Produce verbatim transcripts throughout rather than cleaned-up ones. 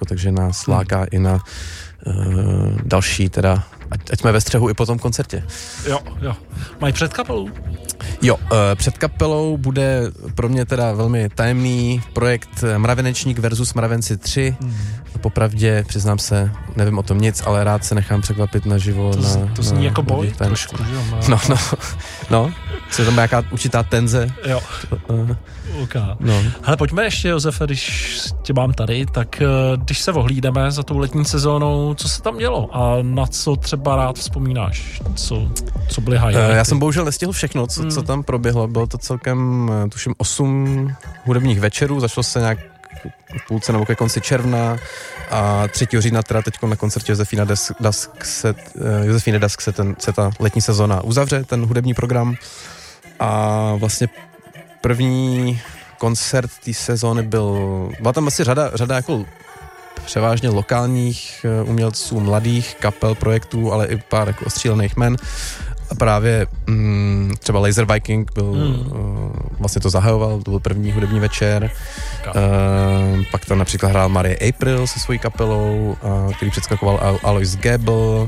Jako, takže nás hmm. láká i na uh, další teda, ať, ať jsme ve střehu i po tom koncertě. Jo, jo. Mají před kapelou? Jo, uh, před kapelou bude pro mě teda velmi tajemný projekt Mravenečník versus Mravenci tři. Hmm. Popravdě, přiznám se, nevím o tom nic, ale rád se nechám překvapit naživo. To, na, to zní na jako boj trošku, že jo? No, no, no, je tam nějaká určitá tenze. Jo. Uh, okay. No. Hele, pojďme ještě, Josefe, když tě mám tady, tak když se ohlídeme za tou letní sezónou, co se tam dělo a na co třeba rád vzpomínáš? Co, co byly highlighty? Uh, já jsem bohužel nestihl všechno, co, hmm. co tam proběhlo. Bylo to celkem, tuším, osm hudebních večerů, začalo se nějak v půlce nebo ke konci června a třetího října teda teď na koncertě Josefína Dask se, Josefíny Dask se, ten, se ta letní sezóna uzavře, ten hudební program a vlastně první koncert té sezóny byl, byla tam asi řada, řada jako převážně lokálních umělců, mladých kapel, projektů, ale i pár jako ostřílených men. A právě mm, třeba Laser Viking byl, mm. uh, vlastně to zahajoval, to byl první hudební večer. Uh, pak tam například hrál Marie April se svojí kapelou, uh, který předskakoval Al- Alois Gebel. Uh,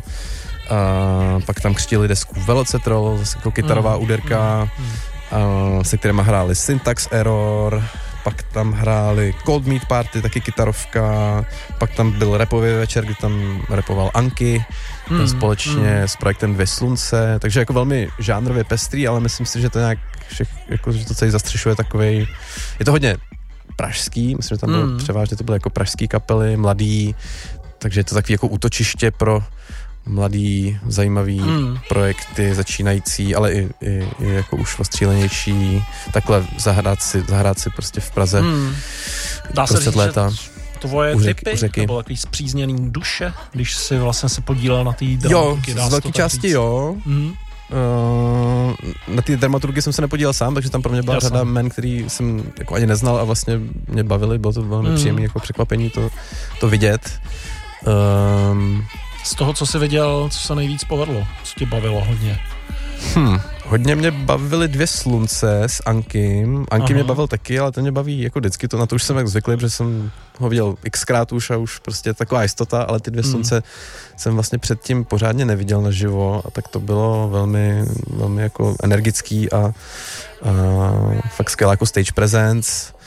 pak tam křtili desku Velocetrol, zase jako kytarová mm. úderka, mm. Uh, se kterýma hráli Syntax Error. Pak tam hráli Cold Meat Party, taky kytarovka, pak tam byl rapový večer, kdy tam rapoval Anky, mm, společně mm. s projektem Dvě slunce, takže jako velmi žánrově pestrý, ale myslím si, že to nějak všech, jako, že to celý zastřešuje takovej, je to hodně pražský, myslím, že tam bylo mm. převážně to byly jako pražský kapely, mladý, takže je to takový jako útočiště pro mladý, zajímavý mm. projekty, začínající, ale i, i, i jako už ostřílenější, takhle zahrát si, zahrát si prostě v Praze. Mm. Dá se říct, léta. Tvoje typy, nebo takový zpřízněný duše, když si vlastně se podílel na té dramaturgii. Jo, z velké části jo. Mm. Uh, na té dramaturgii jsem se nepodílel sám, takže tam pro mě byla Já řada men, který jsem jako ani neznal a vlastně mě bavili, bylo to velmi mm. příjemné jako překvapení to, to vidět. Um, Z toho, co jsi viděl, co se nejvíc povedlo? Co tě bavilo hodně? Hmm, hodně mě bavily Dvě slunce s Ankim. Anky mě bavil taky, ale ten mě baví jako vždycky, to, na to už jsem jak zvyklý, protože jsem ho viděl xkrát už a už prostě taková jistota, ale ty Dvě slunce mm. jsem vlastně předtím pořádně neviděl naživo a tak to bylo velmi, velmi jako energický a, a fakt skvělá jako stage presence.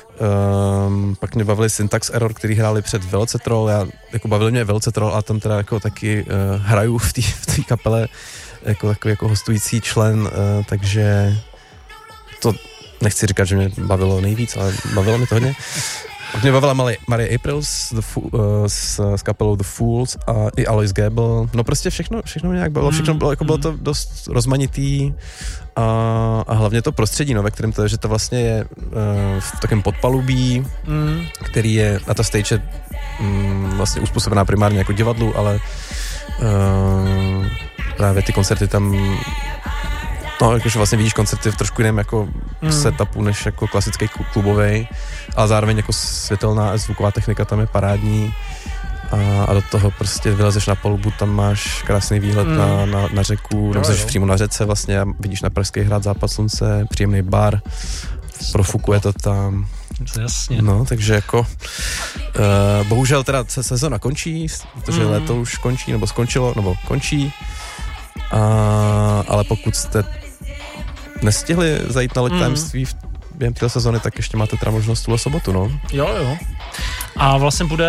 Um, pak mě bavili Syntax Error, který hráli před Velocetrol, já, jako bavili mě Velocetrol a tam teda jako taky uh, hraju v té v kapele jako takový jako hostující člen, uh, takže to nechci říkat, že mě bavilo nejvíc, ale bavilo mě to hodně. Pak mě bavila Marie April s, The Fo- uh, s, s kapelou The Fools a i Alois Gebel. No prostě všechno, všechno mě nějak bavilo, všechno bylo, jako bylo to dost rozmanitý a, a hlavně to prostředí, no, ve kterém to je, že to vlastně je uh, v takém podpalubí, mm. který je na ta stage um, vlastně uspůsobená primárně jako divadlu, ale uh, právě ty koncerty tam, no, jakože vlastně vidíš koncerty v trošku jiném jako mm. setupu, než jako klasický klubovej, ale zároveň jako světelná a zvuková technika tam je parádní a, a do toho prostě vylezeš na palubu, tam máš krásný výhled mm. na, na, na řeku, nebo jsi přímo na řece vlastně a vidíš na Pražský hrad Západ slunce, příjemný bar, profukuje to tam. Jasně. No, takže jako uh, bohužel teda se sezona končí, protože mm. léto už končí, nebo skončilo, nebo končí. A, ale pokud jste nestihli zajít na loď tajemství v, během této sezony, tak ještě máte teda možnost tuhle sobotu, no. Jo, jo. A vlastně bude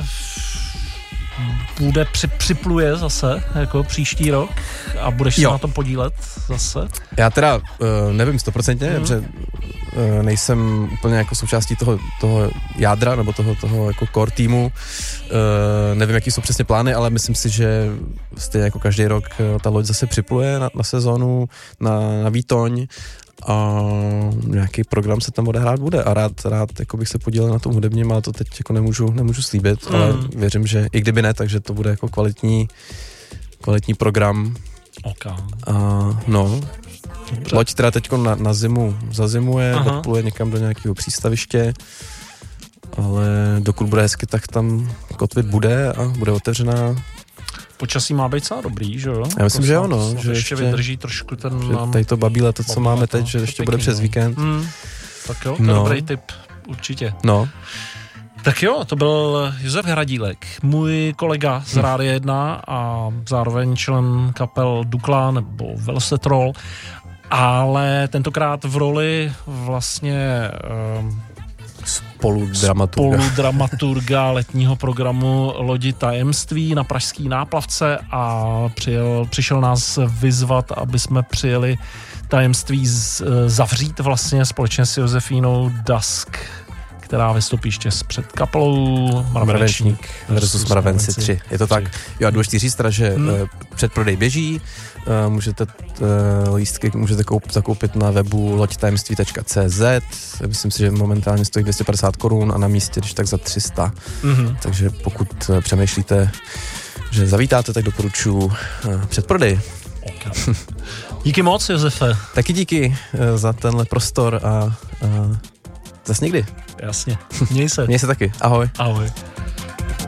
bude při, připluje zase, jako příští rok a budeš jo. se na tom podílet zase? Já teda uh, nevím stoprocentně, mm. protože uh, nejsem úplně jako součástí toho, toho jádra, nebo toho, toho jako core týmu. Uh, nevím, jaký jsou přesně plány, ale myslím si, že stejně jako každý rok ta loď zase připluje na, na sezónu, na, na Výtoň a nějaký program se tam odehrát bude a rád, rád jako bych se podílel na tom hudebním, ale to teď jako nemůžu, nemůžu slíbit, mm. ale věřím, že i kdyby ne, takže to bude jako kvalitní kvalitní program. Okay. A no, dobře. Loď teda teďko na, na zimu zazimuje, Aha. odpluje někam do nějakého přístaviště, ale dokud bude hezky, tak tam kotvit bude a bude otevřená. Počasí má být celá dobrý, že jo? Já myslím, to že jo, no. Že ještě vydrží trošku ten... Že tady to babíle, to, co máme teď, že ještě bude přes víkend. Hmm. Tak jo, to no. je dobrý tip, určitě. No. Tak jo, to byl Josef Hradílek, můj kolega z Rádia jedna a zároveň člen kapel Dukla nebo Velsetrol, ale tentokrát v roli vlastně um, spoludramaturga. spoludramaturga letního programu Lodi tajemství na pražský Náplavce a přijel, přišel nás vyzvat, aby jsme přijeli tajemství z, zavřít vlastně společně s Josefínou Dusk, která vystoupí ještě před kapelou Mravenčník versus Mravenci tři. Je to tak. Jo, a důležitý říct, že hmm. předprodej běží, můžete lístky můžete koup, zakoupit na webu loď tajemství tečka cé zet. Myslím si, že momentálně stojí dvě stě padesát korun a na místě, když tak za tři sta. Hmm. Takže pokud přemýšlíte, že zavítáte, tak doporučuji předprodej. Okay. Díky moc, Josefe. Taky díky za tenhle prostor a, a zas někdy. Jasně. Měj se. Měj se taky. Ahoj. Ahoj.